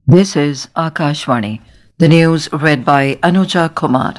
This is Akashvani. The news read by Anuja Kumar.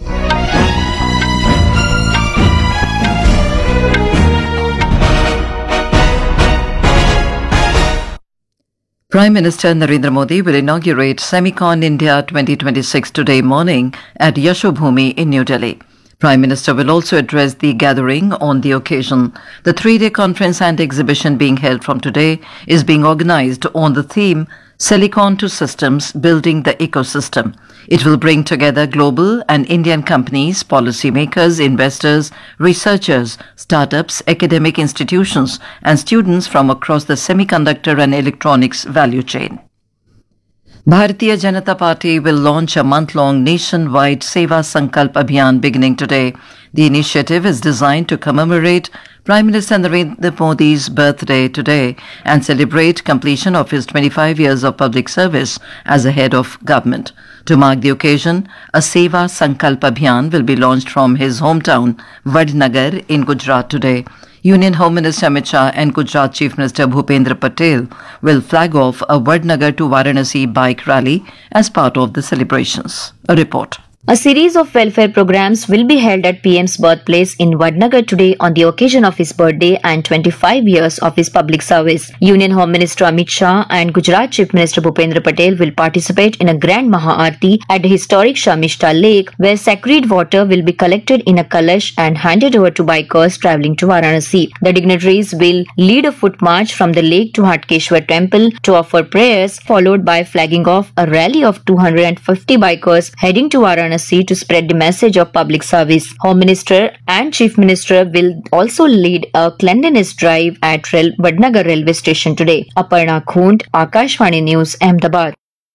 Prime Minister Narendra Modi will inaugurate Semicon India 2026 today morning at Yashobhoomi in New Delhi. Prime Minister will also address the gathering on the occasion. The three-day conference and exhibition being held from today is being organized on the theme Silicon to Systems, Building the Ecosystem. It will bring together global and Indian companies, policymakers, investors, researchers, startups, academic institutions, and students from across the semiconductor and electronics value chain. Bharatiya Janata Party will launch a month-long nationwide Seva Sankalp Abhiyan beginning today. The initiative is designed to commemorate Prime Minister Narendra Modi's birthday today and celebrate completion of his 25 years of public service as a head of government. To mark the occasion, a Seva Sankalp Abhiyan will be launched from his hometown, Vadnagar in Gujarat today. Union Home Minister Amit Shah and Gujarat Chief Minister Bhupendra Patel will flag off a Vadnagar to Varanasi bike rally as part of the celebrations. A report. A series of welfare programs will be held at PM's birthplace in Vadnagar today on the occasion of his birthday and 25 years of his public service. Union Home Minister Amit Shah and Gujarat Chief Minister Bhupendra Patel will participate in a grand Maha-Aarti at the historic Shamishta Lake, where sacred water will be collected in a kalash and handed over to bikers travelling to Varanasi. The dignitaries will lead a foot march from the lake to Hatkeshwar Temple to offer prayers, followed by flagging off a rally of 250 bikers heading to Varanasi to spread the message of public service. Home Minister and Chief Minister will also lead a cleanliness drive at Vadnagar railway station today. Aparna Khund, Akashvani News, Ahmedabad.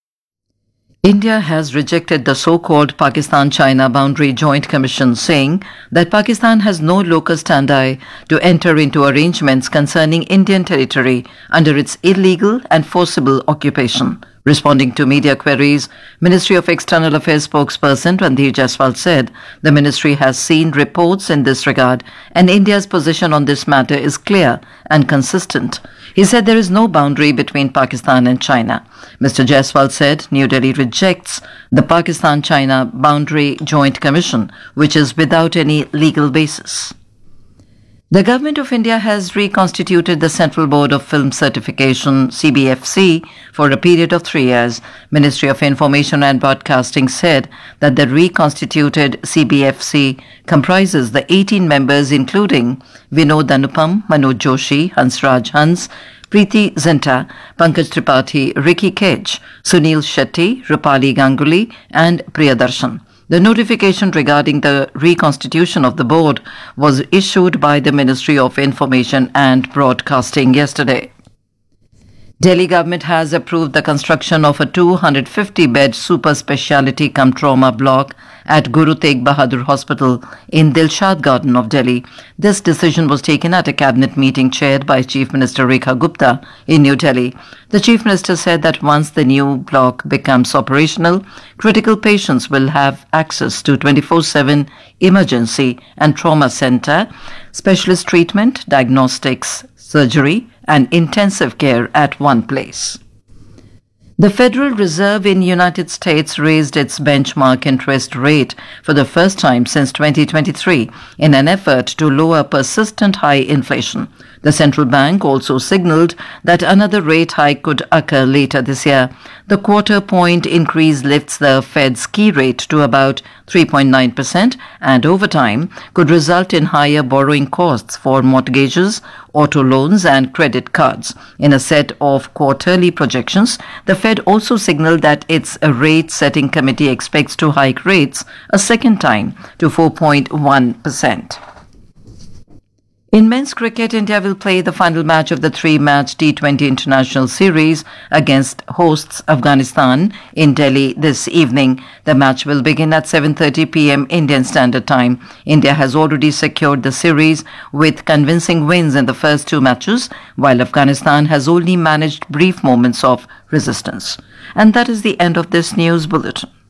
India has rejected the so-called Pakistan-China Boundary Joint Commission, saying that Pakistan has no locus standi to enter into arrangements concerning Indian territory under its illegal and forcible occupation. Responding to media queries, Ministry of External Affairs spokesperson Randhir Jaiswal said the ministry has seen reports in this regard and India's position on this matter is clear and consistent. He said there is no boundary between Pakistan and China. Mr. Jaiswal said New Delhi rejects the Pakistan-China Boundary Joint Commission, which is without any legal basis. The Government of India has reconstituted the Central Board of Film Certification (CBFC) for a period of 3 years. Ministry of Information and Broadcasting said that the reconstituted CBFC comprises the 18 members including Vinod Anupam, Manoj Joshi, Hansraj Hans, Preeti Zinta, Pankaj Tripathi, Ricky Cage, Sunil Shetty, Rupali Ganguly and Priyadarshan. The notification regarding the reconstitution of the board was issued by the Ministry of Information and Broadcasting yesterday. Delhi government has approved the construction of a 250-bed super speciality cum trauma block at Guru Tegh Bahadur Hospital in Dilshad Garden of Delhi. This decision was taken at a cabinet meeting chaired by Chief Minister Rekha Gupta in New Delhi. The Chief Minister said that once the new block becomes operational, critical patients will have access to 24/7 emergency and trauma center, specialist treatment, diagnostics, surgery and intensive care at one place. The Federal Reserve in United States raised its benchmark interest rate for the first time since 2023 in an effort to lower persistent high inflation. The central bank also signaled that another rate hike could occur later this year. The quarter-point increase lifts the Fed's key rate to about 3.9% and over time could result in higher borrowing costs for mortgages, auto loans and credit cards. In a set of quarterly projections, the Fed also signaled that its rate-setting committee expects to hike rates a second time to 4.1%. In men's cricket, India will play the final match of the three-match T20 International Series against hosts Afghanistan in Delhi this evening. The match will begin at 7:30 p.m. Indian Standard Time. India has already secured the series with convincing wins in the first two matches, while Afghanistan has only managed brief moments of resistance. And that is the end of this news bulletin.